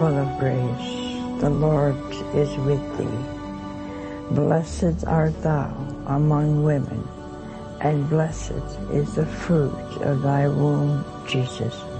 full of grace, the Lord is with thee. Blessed art thou among women, and blessed is the fruit of thy womb, Jesus.